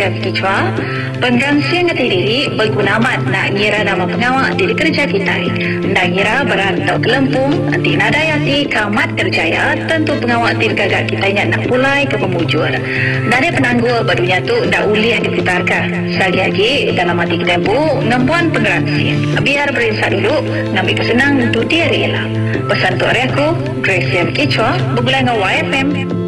Gracia Kichwa, penggangsian ngati diri berguna amat nak ngira nama pengawal di kerja kita. Nak ngira berantau ke Lempung, anti nadayati kamat kerjaya, tentu pengawal di gagak kita nak pulai ke pemujur. Dari penanggul barunya tu dah uliah diputarkan. Lagi dalam hati tempo, ngampuan penggangsian. Biar berinsak dulu, ngambil kesenang untuk dia rela. Pesan tu aku, Gracia Kichwa, berbulan dengan YFM.